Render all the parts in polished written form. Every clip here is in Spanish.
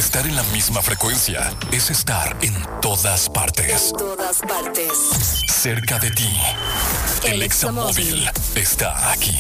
Estar en la misma frecuencia es estar en todas partes. En todas partes. Cerca de ti. El Examóvil está aquí.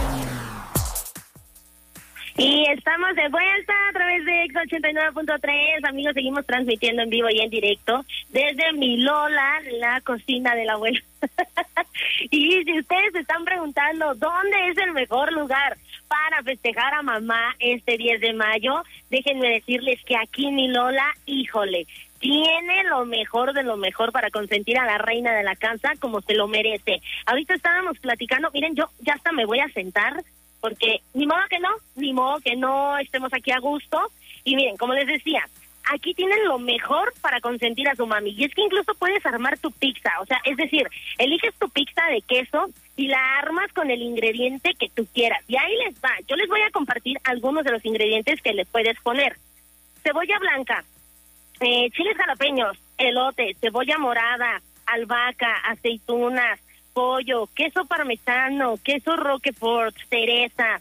Y estamos de vuelta a través de Exa 89.3. Amigos, seguimos transmitiendo en vivo y en directo desde mi Lola, la cocina de la abuela. Y si ustedes se están preguntando dónde es el mejor lugar para festejar a mamá este 10 de mayo, déjenme decirles que aquí en mi Lola, híjole, tiene lo mejor de lo mejor para consentir a la reina de la casa como se lo merece. Ahorita estábamos platicando, miren, yo ya hasta me voy a sentar, porque ni modo que no estemos aquí a gusto. Y miren, como les decía, aquí tienen lo mejor para consentir a su mami. Y es que incluso puedes armar tu pizza, o sea, es decir, eliges tu pizza de queso y la armas con el ingrediente que tú quieras. Y ahí les va, yo les voy a compartir algunos de los ingredientes que les puedes poner. Cebolla blanca, chiles jalapeños, elote, cebolla morada, albahaca, aceitunas, pollo, queso parmesano, queso roquefort, cereza,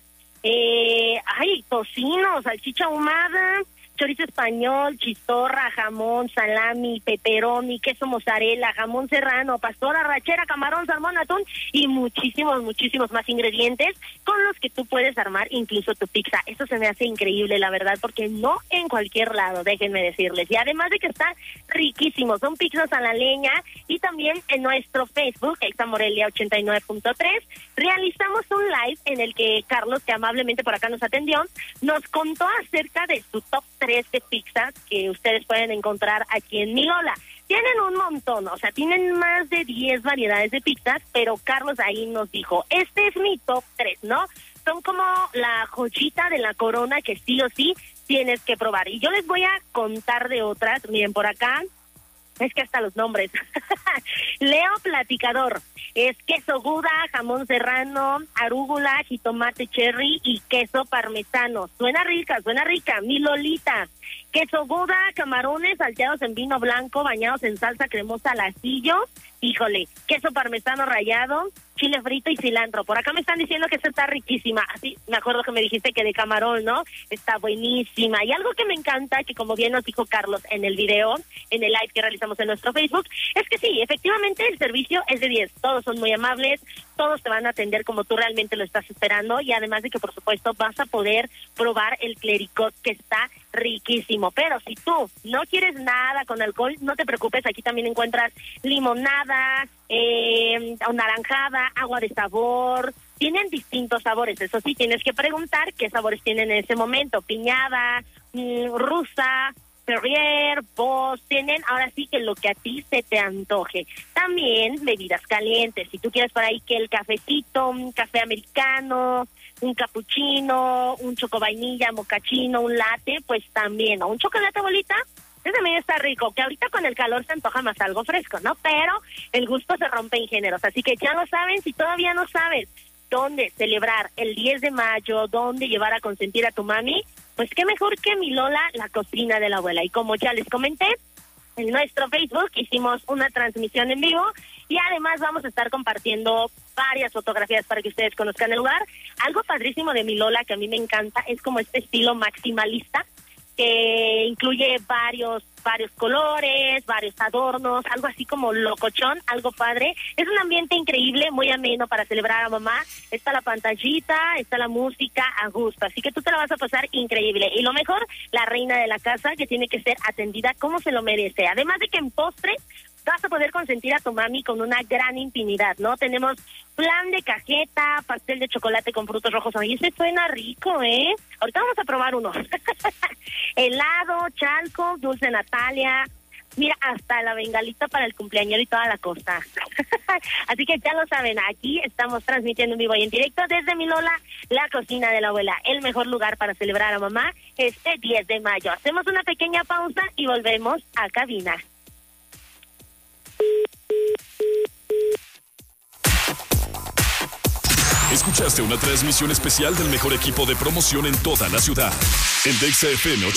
tocino, salchicha ahumada, chorizo español, chistorra, jamón, salami, pepperoni, queso mozzarella, jamón serrano, pastor, arrachera, camarón, salmón, atún y muchísimos más ingredientes con los que tú puedes armar incluso tu pizza. Eso se me hace increíble, la verdad, porque no en cualquier lado, déjenme decirles. Y además de que está riquísimo, son pizzas a la leña. Y también en nuestro Facebook, Exa Morelia 89.3, realizamos un live en el que Carlos, que amablemente por acá nos atendió, nos contó acerca de su top 3 de pizzas que ustedes pueden encontrar aquí en mi Lola. Tienen un montón, o sea, tienen más de 10 variedades de pizzas, pero Carlos ahí nos dijo, este es mi top 3, ¿no? Son como la joyita de la corona que sí o sí tienes que probar. Y yo les voy a contar de otras, miren por acá, es que hasta los nombres. Leo Platicador, es queso Gouda, jamón serrano, arúgula, jitomate cherry y queso parmesano. Suena rica, mi Lolita. Queso Gouda, camarones salteados en vino blanco, bañados en salsa cremosa al ajillo. Híjole, queso parmesano rallado, chile frito y cilantro. Por acá me están diciendo que esta está riquísima. Así, me acuerdo que me dijiste que de camarón, ¿no? Está buenísima. Y algo que me encanta, que como bien nos dijo Carlos en el video, en el live que realizamos en nuestro Facebook, es que sí, efectivamente el servicio es de 10. Todos son muy amables, todos te van a atender como tú realmente lo estás esperando. Y además de que, por supuesto, vas a poder probar el clericot, que está riquísimo. Pero si tú no quieres nada con alcohol, no te preocupes, aquí también encuentras limonada, naranjada, agua de sabor. Tienen distintos sabores, eso sí, tienes que preguntar qué sabores tienen en ese momento. Piñada, rusa, Perrier, Boss, tienen ahora sí que lo que a ti se te antoje. También bebidas calientes, si tú quieres por ahí que el cafecito, un café americano, un cappuccino, un choco vainilla, mocachino, un latte, pues también, o un chocolate bolita. Ese también está rico, que ahorita con el calor se antoja más algo fresco, ¿no? Pero el gusto se rompe en géneros, así que ya lo saben. Si todavía no sabes dónde celebrar el 10 de mayo, dónde llevar a consentir a tu mami, pues qué mejor que mi Lola, la cocina de la abuela. Y como ya les comenté, en nuestro Facebook hicimos una transmisión en vivo y además vamos a estar compartiendo varias fotografías para que ustedes conozcan el lugar. Algo padrísimo de mi Lola que a mí me encanta es como este estilo maximalista, que incluye varios colores, varios adornos, algo así como locochón, algo padre. Es un ambiente increíble, muy ameno para celebrar a mamá. Está la pantallita, está la música a gusto, así que tú te la vas a pasar increíble. Y lo mejor, la reina de la casa, que tiene que ser atendida como se lo merece. Además de que en postre vas a poder consentir a tu mami con una gran infinidad, ¿no? Tenemos flan de cajeta, pastel de chocolate con frutos rojos. Ay, ese suena rico, ¿eh? Ahorita vamos a probar uno. Helado, chalco, dulce Natalia. Mira, hasta la bengalita para el cumpleañero y toda la cosa. Así que ya lo saben, aquí estamos transmitiendo en vivo y en directo desde mi Lola, la cocina de la abuela. El mejor lugar para celebrar a mamá este 10 de mayo. Hacemos una pequeña pausa y volvemos a cabina. Escuchaste una transmisión especial del mejor equipo de promoción en toda la ciudad. En Exa FM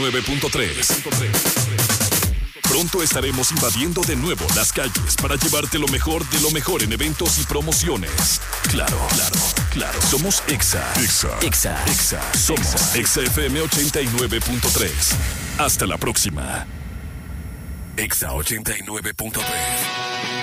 89.3. Pronto estaremos invadiendo de nuevo las calles para llevarte lo mejor de lo mejor en eventos y promociones. Claro. Somos Exa. Somos Exa FM 89.3. Hasta la próxima. Exa 89.3